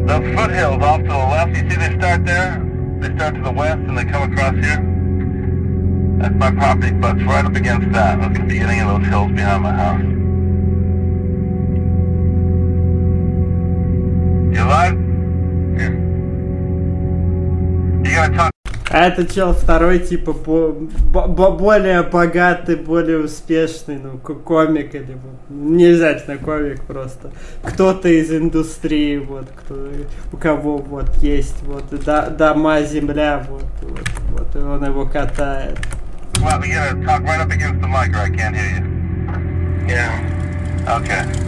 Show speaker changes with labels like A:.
A: Those foothills off to the left, you see they start there? They start to the west and they come across here? That's my property, but it's right up against that. That's the beginning of those hills behind my house. You alive? Here. You gotta talk.
B: А это чел второй, типа, более богатый, более успешный, ну, комик или вот, не обязательно комик просто. Кто-то из индустрии, вот, у кого вот есть вот дома, земля, вот, и он его катает.
A: Well, you gotta talk right up against the mic or I can't hear you. Yeah. Okay.